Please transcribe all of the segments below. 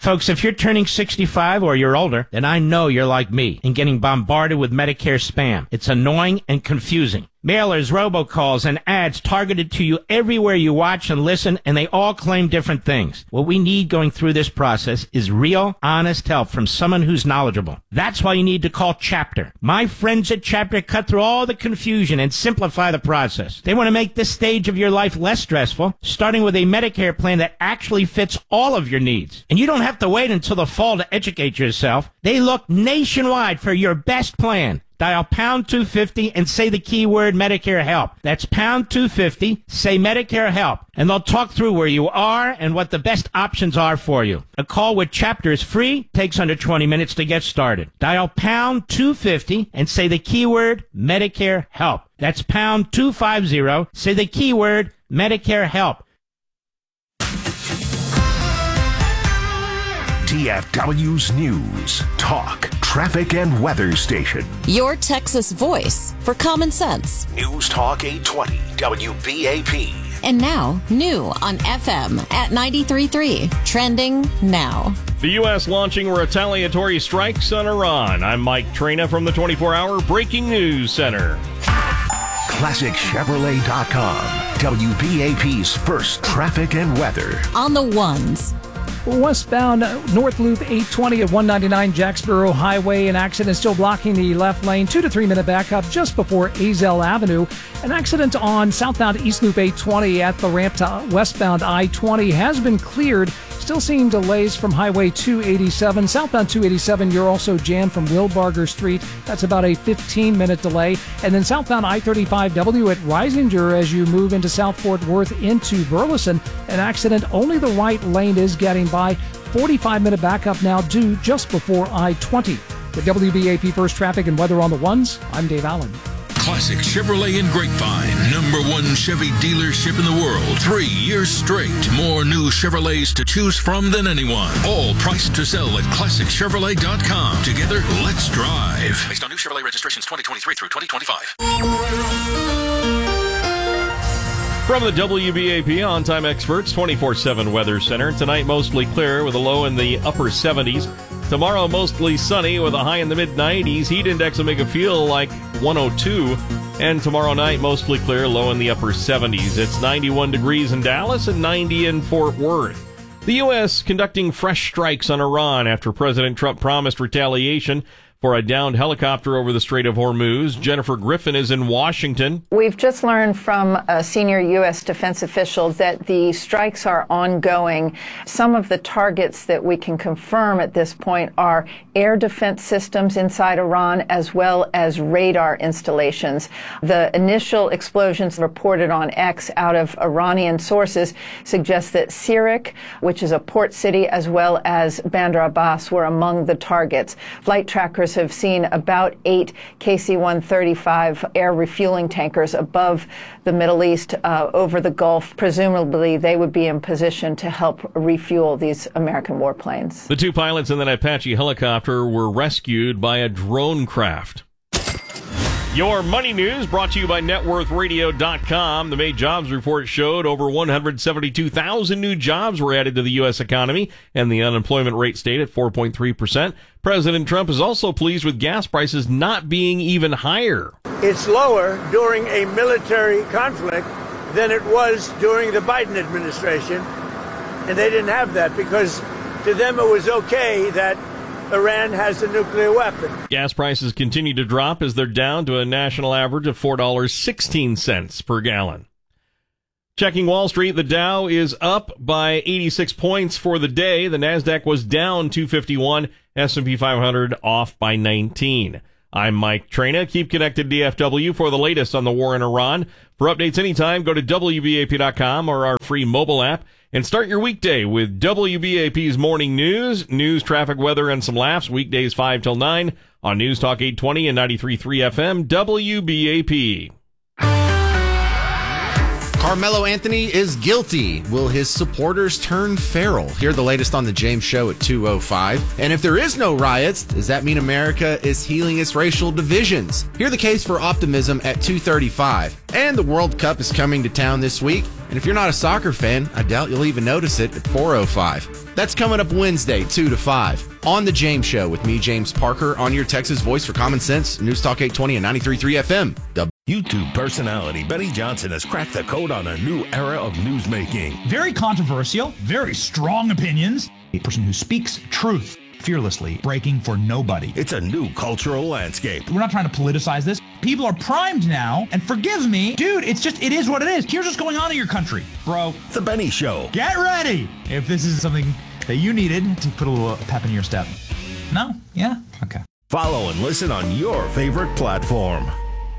Folks, if you're turning 65 or you're older, then I know you're like me and getting bombarded with Medicare spam. It's annoying and confusing. Mailers, robocalls, and ads targeted to you everywhere you watch and listen, and they all claim different things. What we need going through this process is real, honest help from someone who's knowledgeable. That's why you need to call Chapter. My friends at Chapter cut through all the confusion and simplify the process. They want to make this stage of your life less stressful, starting with a Medicare plan that actually fits all of your needs. And you don't have to wait until the fall to educate yourself. They look nationwide for your best plan. Dial pound 250 and say the keyword Medicare Help. That's pound 250, say Medicare Help, and they'll talk through where you are and what the best options are for you. A call with Chapter is free, takes under 20 minutes to get started. Dial pound 250 and say the keyword Medicare Help. That's pound 250, say the keyword Medicare Help. DFW's News, Talk, Traffic and Weather Station. Your Texas voice for common sense. News Talk 820, WBAP. And now, new on FM at 93.3. Trending now. The U.S. launching retaliatory strikes on Iran. I'm Mike Trina from the 24-hour Breaking News Center. ClassicChevrolet.com, WBAP's first traffic and weather. On the ones. Westbound North Loop 820 at 199 Jacksboro Highway. An accident still blocking the left lane. 2 to 3 minute backup just before Azell Avenue. An accident on southbound East Loop 820 at the ramp to westbound I-20 has been cleared. Still seeing delays from Highway 287. Southbound 287, you're also jammed from Wilbarger Street. That's about a 15-minute delay. And then southbound I-35W at Risinger as you move into South Fort Worth into Burleson. An accident, only the right lane is getting by. 45-minute backup now due just before I-20. With WBAP First Traffic and Weather on the Ones, I'm Dave Allen. Classic Chevrolet in Grapevine, #1 Chevy dealership in the world. 3 years straight. More new Chevrolets to choose from than anyone. All priced to sell at ClassicChevrolet.com. Together, let's drive. Based on new Chevrolet registrations 2023 through 2025. From the WBAP On-Time Experts 24/7 Weather Center. Tonight, mostly clear with a low in the upper 70s. Tomorrow, mostly sunny with a high in the mid-90s. Heat index will make it feel like 102. And tomorrow night, mostly clear, low in the upper 70s. It's 91 degrees in Dallas and 90 in Fort Worth. The U.S. conducting fresh strikes on Iran after President Trump promised retaliation for a downed helicopter over the Strait of Hormuz. Jennifer Griffin is in Washington. We've just learned from a senior U.S. defense official that the strikes are ongoing. Some of the targets that we can confirm at this point are air defense systems inside Iran as well as radar installations. The initial explosions reported on X out of Iranian sources suggest that Sirik, which is a port city, as well as Bandar Abbas were among the targets. Flight trackers have seen about 8 KC-135 air refueling tankers above the Middle East over the Gulf. Presumably, they would be in position to help refuel these American warplanes. The 2 pilots in that Apache helicopter were rescued by a drone craft. Your money news brought to you by NetWorthRadio.com. The May jobs report showed over 172,000 new jobs were added to the U.S. economy, and the unemployment rate stayed at 4.3%. President Trump is also pleased with gas prices not being even higher. It's lower during a military conflict than it was during the Biden administration, and they didn't have that because to them it was okay that Iran has a nuclear weapon. Gas prices continue to drop as they're down to a national average of $4.16 per gallon. Checking Wall Street, the Dow is up by 86 points for the day. The Nasdaq was down 251, S&P 500 off by 19. I'm Mike Trina. Keep connected to DFW for the latest on the war in Iran. For updates anytime, go to WBAP.com or our free mobile app. And start your weekday with WBAP's Morning News, traffic, weather, and some laughs. Weekdays 5 till 9 on News Talk 820 and 93.3 FM, WBAP. Carmelo Anthony is guilty. Will his supporters turn feral? Hear the latest on the James Show at 2:05. And if there is no riots, does that mean America is healing its racial divisions? Hear the case for optimism at 2:35. And the World Cup is coming to town this week. And if you're not a soccer fan, I doubt you'll even notice it at 4:05. That's coming up Wednesday, 2 to 5. On the James Show with me, James Parker, on your Texas voice for Common Sense, News Talk 820 and 93.3 FM. YouTube personality Benny Johnson has cracked the code on a new era of newsmaking. Very controversial, very strong opinions. A person who speaks truth fearlessly, breaking for nobody. It's a new cultural landscape. We're not trying to politicize this. People are primed now, and forgive me, dude, it is what it is. Here's what's going on in your country, bro. The Benny Show. Get ready if this is something that you needed to put a little pep in your step. No? Yeah? Okay. Follow and listen on your favorite platform.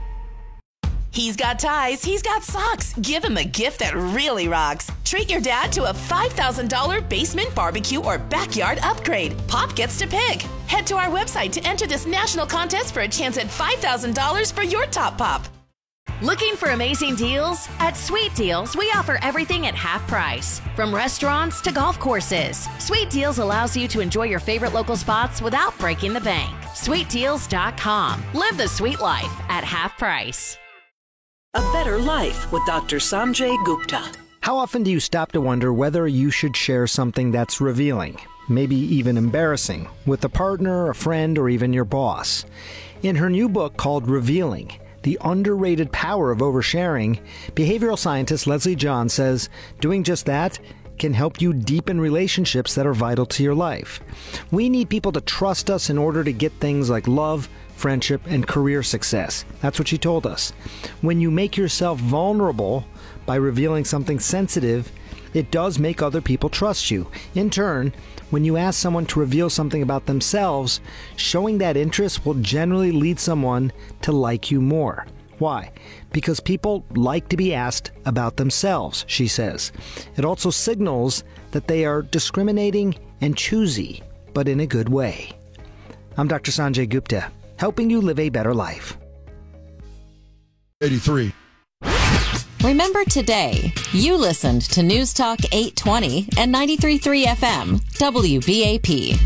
He's got ties, he's got socks. Give him a gift that really rocks. Treat your dad to a $5,000 basement barbecue or backyard upgrade. Pop gets to pick. Head to our website to enter this national contest for a chance at $5,000 for your top pop. Looking for amazing deals? At Sweet Deals, we offer everything at half price. From restaurants to golf courses, Sweet Deals allows you to enjoy your favorite local spots without breaking the bank. SweetDeals.com. Live the sweet life at half price. A Better Life with Dr. Sanjay Gupta. How often do you stop to wonder whether you should share something that's revealing, maybe even embarrassing, with a partner, a friend, or even your boss? In her new book called Revealing, The Underrated Power of Oversharing, behavioral scientist Leslie John says doing just that can help you deepen relationships that are vital to your life. We need people to trust us in order to get things like love, friendship, and career success. That's what she told us. When you make yourself vulnerable by revealing something sensitive, it does make other people trust you. In turn, when you ask someone to reveal something about themselves, showing that interest will generally lead someone to like you more. Why? Because people like to be asked about themselves, she says. It also signals that they are discriminating and choosy, but in a good way. I'm Dr. Sanjay Gupta, helping you live a better life. 83. Remember today, you listened to News Talk 820 and 93.3 FM, WBAP.